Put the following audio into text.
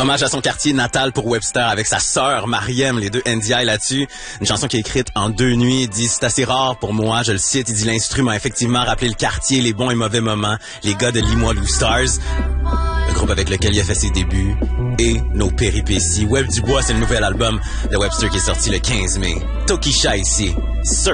Hommage à son quartier natal pour Webster avec sa sœur Mariem, les deux NDI là-dessus. Une chanson qui est écrite en 2 nuits. Il dit, c'est assez rare pour moi, je le cite. Il dit, l'instru m'a effectivement rappelé le quartier, les bons et mauvais moments, les gars de Limoilou Stars, le groupe avec lequel il a fait ses débuts, et nos péripéties. Web Dubois, c'est le nouvel album de Webster qui est sorti le 15 mai. Tokisha ici.